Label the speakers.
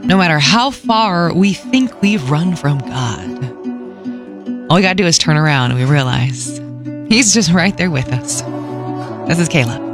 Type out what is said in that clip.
Speaker 1: No matter how far we think we've run from God, all we got to do is turn around and we realize He's just right there with us. This is Kayla.